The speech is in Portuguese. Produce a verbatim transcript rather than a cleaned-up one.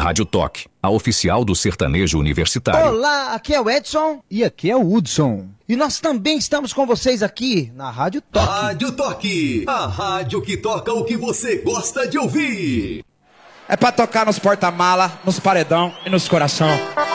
Rádio Toque, a oficial do sertanejo universitário. Olá, aqui é o Edson e aqui é o Hudson. E nós também estamos com vocês aqui na Rádio Toque. Rádio Toque, a rádio que toca o que você gosta de ouvir. É pra tocar nos porta-mala, nos paredão e nos coração.